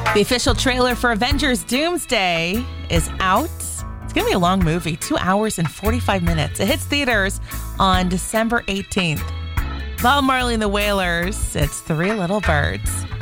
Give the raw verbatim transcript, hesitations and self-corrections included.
The official trailer for Avengers Doomsday is out. It's going to be a long movie, two hours and forty-five minutes. It hits theaters on December eighteenth. Bob Marley and the Wailers, it's Three Little Birds.